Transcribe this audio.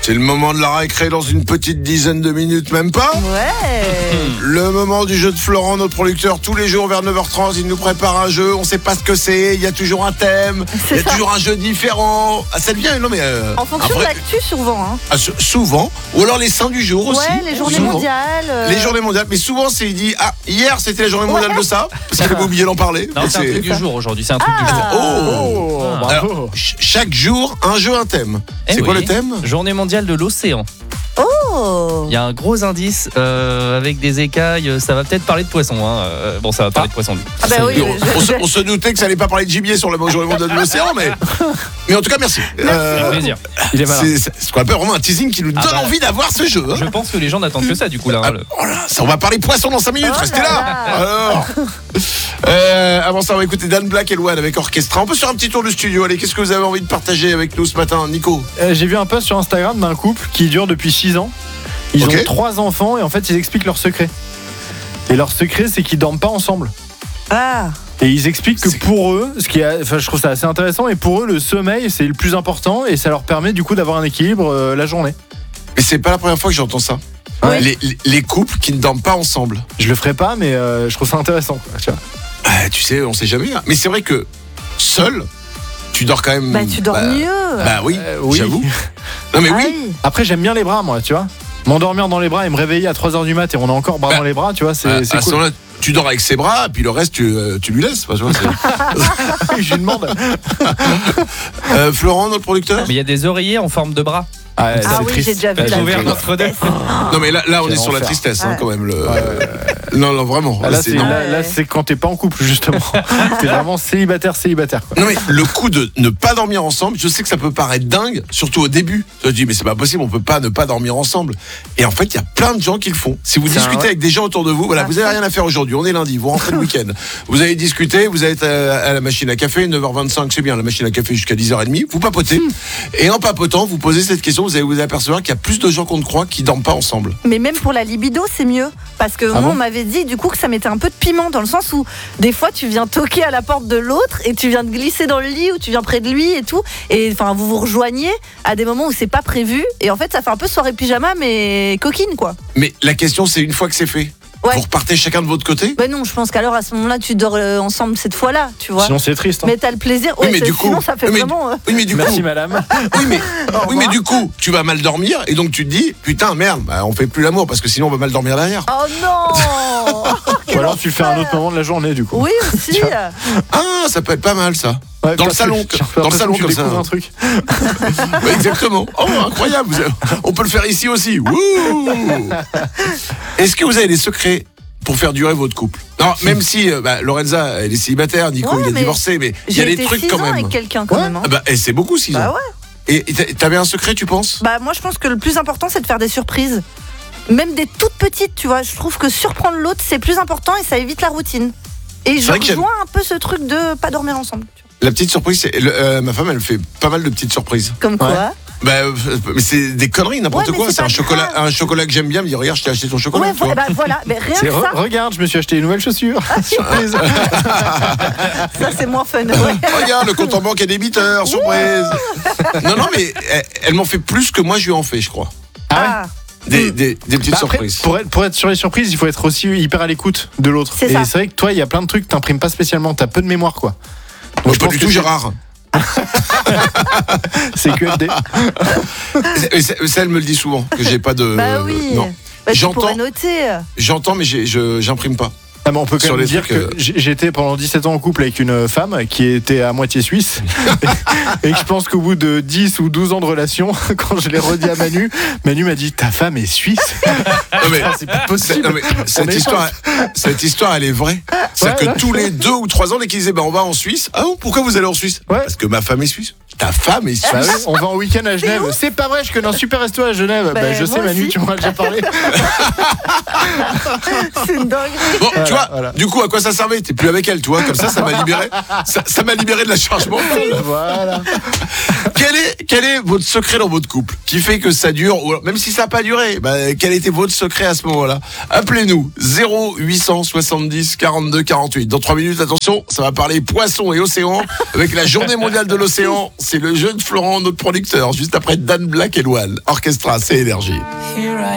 C'est le moment de la récré dans une petite dizaine de minutes, même pas. Ouais. Le moment du jeu de Florent, notre producteur, tous les jours vers 9h30, il nous prépare un jeu, on sait pas ce que c'est, il y a toujours un thème, il y a toujours un jeu différent. Ah, ça devient, non mais... En fonction de l'actu, souvent. Hein. Ah, souvent, ou alors les saints du jour aussi. Ouais, les journées souvent. mondiales. Les journées mondiales, mais souvent c'est, il dit, hier c'était la journée mondiale de ça, parce qu'il avait oublié d'en parler. Non, c'est un truc du jour aujourd'hui, c'est un truc du jour. Oh, bravo. Alors, chaque jour, un jeu, un thème. C'est quoi le thème ? Journée mondiale de l'océan. Oh. Il y a un gros indice avec des écailles, ça va peut-être parler de poissons. Bon, ça va parler de poissons. Ah bah oui, on se doutait que ça allait pas parler de gibier sur la journée mondiale de l'océan, mais en tout cas, merci. Avec plaisir. Il est malin. C'est ce qu'on appelle vraiment un teasing qui nous donne envie d'avoir ce jeu. Hein. Je pense que les gens n'attendent que ça, du coup. Là, on va parler poissons dans 5 minutes, restez là. Alors, avant ça, on va écouter Dan Black et Luan avec Orchestra. On peut faire un petit tour du studio. Allez, qu'est-ce que vous avez envie de partager avec nous ce matin, Nico ? J'ai vu un post sur Instagram d'un couple qui dure depuis 6 ans. Ils ont 3 enfants et en fait ils expliquent leur secret. Et leur secret c'est qu'ils dorment pas ensemble. Ah. Et ils expliquent que pour eux, je trouve ça assez intéressant, et pour eux le sommeil c'est le plus important et ça leur permet du coup d'avoir un équilibre la journée. Mais c'est pas la première fois que j'entends ça. Ouais. Les couples qui ne dorment pas ensemble. Je le ferai pas mais je trouve ça intéressant quoi, tu vois. Tu sais, on sait jamais. Mais c'est vrai que seul, tu dors quand même. Bah tu dors mieux. Bah oui, oui. j'avoue. Non mais oui. Oui. Après j'aime bien les bras moi, tu vois. M'endormir dans les bras et me réveiller à 3h du mat et on a encore bras dans les bras, tu vois, c'est à cool. ce moment-là, tu dors avec ses bras, puis le reste, tu lui laisses. Tu vois, je lui demande. Florent, notre producteur. Mais il y a des oreillers en forme de bras. Ah oui, triste. j'ai déjà vu J'ai ouvert notre deux. Non mais là on est sur la enfer. tristesse hein, Ouais. quand même. Non vraiment. Là, c'est, là, c'est quand t'es pas en couple justement. T'es vraiment célibataire quoi. Non mais le coup de ne pas dormir ensemble, je sais que ça peut paraître dingue, surtout au début. Tu te dis mais c'est pas possible, on peut pas ne pas dormir ensemble. Et en fait il y a plein de gens qui le font. Si vous discutez avec des gens autour de vous, voilà, vous avez rien à faire aujourd'hui, on est lundi, vous rentrez le week-end. Vous allez discuter, vous êtes à la machine à café, 9h25 c'est bien, la machine à café jusqu'à 10h30, vous papotez. Et en papotant, vous posez cette question, vous allez vous apercevoir qu'il y a plus de gens qu'on ne croit qui dorment pas ensemble. Mais même pour la libido, c'est mieux. Parce que moi, on m'avait dit du coup que ça mettait un peu de piment, dans le sens où des fois tu viens toquer à la porte de l'autre et tu viens de glisser dans le lit ou tu viens près de lui et tout. Et enfin, vous vous rejoignez à des moments où c'est pas prévu. Et en fait, ça fait un peu soirée pyjama, mais coquine quoi. Mais la question c'est une fois que c'est fait, Ouais. vous repartez chacun de votre côté. Ben non, je pense qu'alors à ce moment-là, tu dors ensemble cette fois-là, tu vois. Sinon c'est triste. Mais t'as le plaisir. Oui, Ouais, mais du coup, sinon, ça fait vraiment. Oui, mais du coup, Merci madame. oui, mais du coup, tu vas mal dormir et donc tu te dis, putain, merde, on fait plus l'amour parce que sinon on va mal dormir derrière. Oh non. Ou alors tu fais un autre moment de la journée du coup. Oui aussi. Ah, ça peut être pas mal ça. Ouais, Dans le parce salon, que j'ai l'impression dans le salon que tu comme ça. découvres un truc. Ouais, exactement. Oh, incroyable. On peut le faire ici aussi. Wouh. Est-ce que vous avez des secrets pour faire durer votre couple? Non, même si Lorenza elle est célibataire, Nico Ouais, il est mais divorcé, mais il y a des trucs quand J'ai été 6 ans même. avec quelqu'un quand même. Hein. C'est beaucoup 6 ans. Bah ouais. Et t'avais un secret, tu penses? Bah moi je pense que le plus important c'est de faire des surprises. Même des toutes petites, tu vois. Je trouve que surprendre l'autre c'est plus important et ça évite la routine. Et je vrai que rejoins un peu ce truc de pas dormir ensemble. La petite surprise, c'est ma femme elle fait pas mal de petites surprises. Comme quoi. Mais c'est des conneries, n'importe Ouais, mais quoi. c'est C'est pas un chocolat que j'aime bien. Me dit regarde, je t'ai acheté ton chocolat. Ouais, tu vois. voilà. Mais rien C'est que ça, regarde, je me suis acheté une nouvelle chaussure. Surprise. ça c'est moins fun. Ouais. Regarde, le compte en banque est débiteur, surprise. Non, mais elle m'en fait plus que moi je lui en fais, je crois. Ah, Des petites Bah après, surprises. pour être sur les surprises, il faut être aussi hyper à l'écoute de l'autre. C'est Et ça. c'est vrai que toi, il y a plein de trucs que t'imprimes pas spécialement. T'as peu de mémoire, quoi. Moi, je pas pense du que tout, c'est- Gérard. C'est QFD. Ça, elle me le dit souvent, que j'ai pas de. bah oui. Non. Bah, tu J'entends. pourrais noter. J'entends, mais j'imprime pas. Ah, mais on peut quand Sur même les dire trucs, que j'étais pendant 17 ans en couple avec une femme qui était à moitié suisse. Et que je pense qu'au bout de 10 ou 12 ans de relation, quand je l'ai redit à Manu m'a dit ta femme est suisse. Non, mais, C'est pas possible. non, mais cette histoire, elle est vraie. C'est-à-dire Ouais, que tous les 2 ou 3 ans, dès qu'ils disaient, on va en Suisse. Ah bon, pourquoi vous allez en Suisse? Ouais. Parce que ma femme est suisse. Ta femme est suisse. Bah oui, on va en week-end à Genève. C'est pas vrai, je connais un super resto à Genève. Bah, Je sais moi Manu, aussi. tu m'en as déjà parlé. C'est une dinguerie. Bon, tu vois, vois, du coup, à quoi ça servait? T'es plus avec elle, tu vois. Comme ça m'a libéré. Ça m'a libéré de la charge mentale. Voilà. Quel est votre secret dans votre couple qui fait que ça dure, ou alors, même si ça n'a pas duré, quel était votre secret à ce moment-là? Appelez-nous 0870 42 48. Dans 3 minutes, attention, ça va parler poisson et océan avec la journée mondiale de l'océan. C'est le jeu de Florent, notre producteur, juste après Dan Black et Loane. Orchestra, c'est Énergie.